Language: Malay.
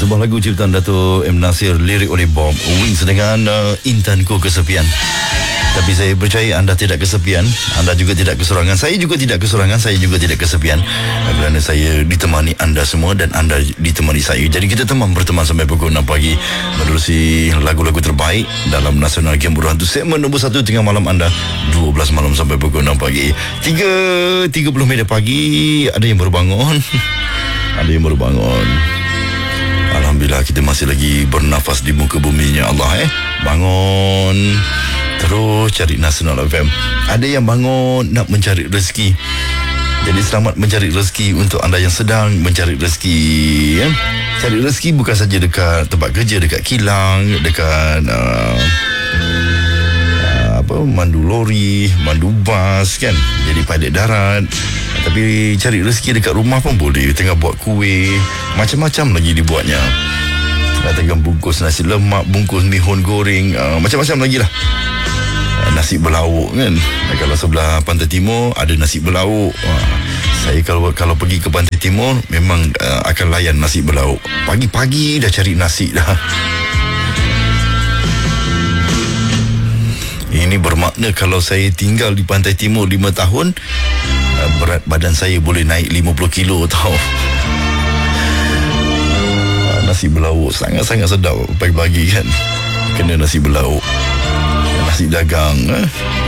Sebuah lagu ciptaan Dato' M. Nasir, lirik oleh Bob Wings dengan Intanku Kesepian. Tapi saya percaya anda tidak kesepian, anda juga tidak keserangan, saya juga tidak keserangan, saya juga tidak kesepian, kerana saya ditemani anda semua dan anda ditemani saya. Jadi kita berteman sampai pukul 6 pagi menerusi lagu-lagu terbaik dalam Nasional Game Berhantu. Segmen nombor 1 tengah malam anda 12 malam sampai pukul 6 pagi. 3.30 minit pagi. Ada yang baru bangun. Ada yang baru bangun. Alhamdulillah kita masih lagi bernafas di muka buminya Allah. Bangun, terus cari Nasional FM. Ada yang bangun nak mencari rezeki. Jadi selamat mencari rezeki untuk anda yang sedang mencari rezeki. Cari rezeki bukan saja dekat tempat kerja, dekat kilang, dekat mandu lori, mandu bas kan. Jadi pilot darat. Tapi cari rezeki dekat rumah pun boleh. Tengah buat kuih, macam-macam lagi dibuatnya. Tengah bungkus nasi lemak, bungkus mihun goreng, macam-macam lagi lah. Nasi berlauk kan. Kalau sebelah Pantai Timur ada nasi berlauk. Saya kalau pergi ke Pantai Timur memang akan layan nasi berlauk. Pagi-pagi dah cari nasi dah. Ini bermakna kalau saya tinggal di Pantai Timur 5 tahun, berat badan saya boleh naik 50 kilo tau. Nasi berlauk sangat-sangat sedap pagi-pagi kan. Kena nasi berlauk, nasi dagang